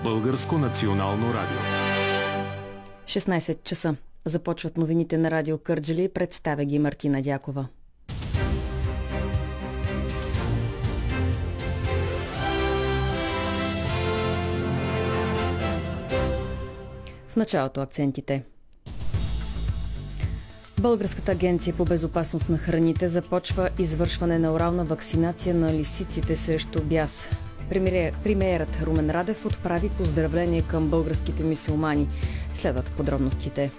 Българско национално радио. 16 часа. Започват новините на радио Кърджали. Представя ги Мартина Дякова. В началото акцентите. Българската агенция по безопасност на храните започва извършване на орална вакцинация на лисиците срещу бяс. Премиерът Румен Радев отправи поздравление към българските мюсюлмани. Следват подробностите.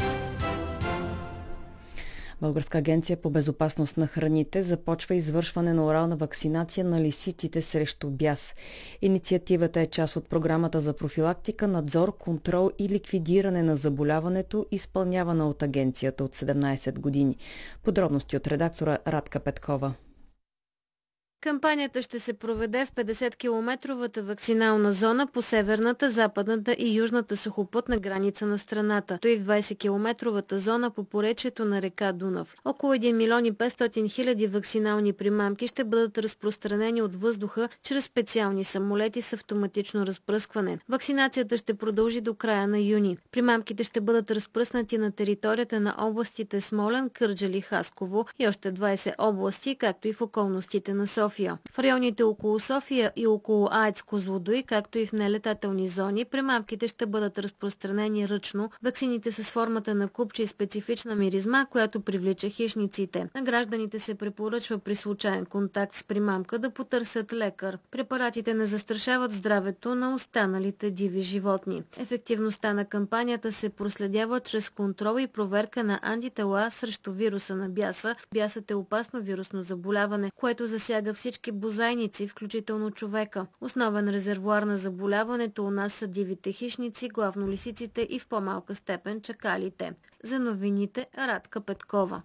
Българска агенция по безопасност на храните започва извършване на орална вакцинация на лисиците срещу бяс. Инициативата е част от програмата за профилактика, надзор, контрол и ликвидиране на заболяването, изпълнявана от агенцията от 17 години. Подробности от редактора Радка Петкова. Кампанията ще се проведе в 50-километровата вакцинална зона по северната, западната и южната сухопътна граница на страната, то и в 20-километровата зона по поречието на река Дунав. Около 1 милион и 500 хиляди вакцинални примамки ще бъдат разпространени от въздуха чрез специални самолети с автоматично разпръскване. Вакцинацията ще продължи до края на юни. Примамките ще бъдат разпръснати на територията на областите Смолян, Кърджали, Хасково и още 20 области, както и в околностите на София. В районите около София и около АЕЦ Козлодуй, както и в нелетателни зони, примамките ще бъдат разпространени ръчно. Ваксините са с формата на купче и специфична миризма, която привлича хищниците. На гражданите се препоръчва при случайен контакт с примамка да потърсят лекар. Препаратите не застрашават здравето на останалите диви животни. Ефективността на кампанията се проследява чрез контрол и проверка на антитела срещу вируса на бяса. Бясът е опасно вирусно заболяване, което засяга всички бозайници, включително човека. Основен резервоар на заболяването у нас са дивите хищници, главно лисиците и в по-малка степен чакалите. За новините Радка Петкова.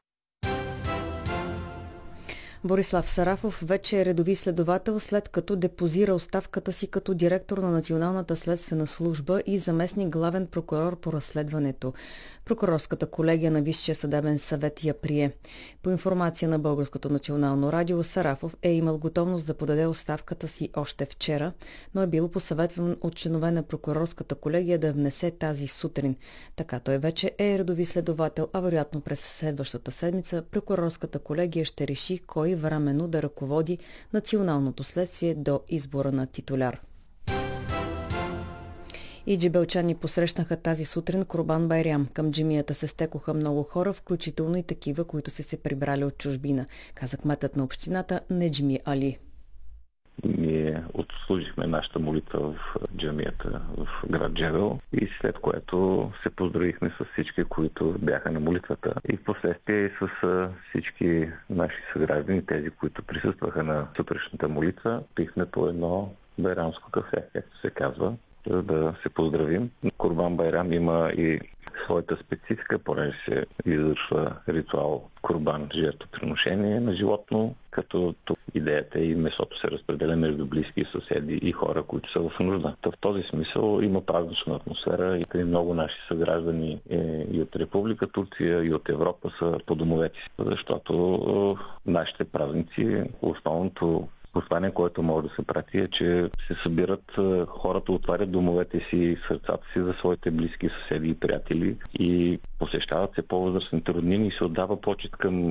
Борислав Сарафов вече е редови следовател, след като депозира оставката си като директор на Националната следствена служба и заместник главен прокурор по разследването. Прокурорската колегия на Висшия съдебен съвет я прие. По информация на Българското национално радио, Сарафов е имал готовност да подаде оставката си още вчера, но е бил посъветван от членове на прокурорската колегия да внесе тази сутрин. Така той вече е редови следовател, а вероятно през следващата седмица прокурорската колегия ще реши кой временно да ръководи националното следствие до избора на титуляр. И джебелчани посрещнаха тази сутрин Курбан Байрам. Към джамията се стекоха много хора, включително и такива, които са се прибрали от чужбина, каза кметът на общината Неджми Али. Ние отслужихме нашата молитва в джамията в град Джебел и след което се поздравихме с всички, които бяха на молитвата и в последствие с всички наши съграждани, тези, които присъстваха на сутрешната молитва, пихме по едно байрамско кафе, както се казва, за да се поздравим. Курбан Байрам има и своята специфика, понеже се извършва ритуал Курбан, жертвоприношение на животно, като тук идеята и месото се разпределя между близки съседи и хора, които са в нужда. В този смисъл има празнична атмосфера и много наши съграждани и от Република Турция, и от Европа са по домовете си, защото нашите празници, основното послание, което може да се прати е, че се събират хората, отварят домовете си, сърцата си за своите близки съседи и приятели и посещават се по-възрастните роднини и се отдава почет към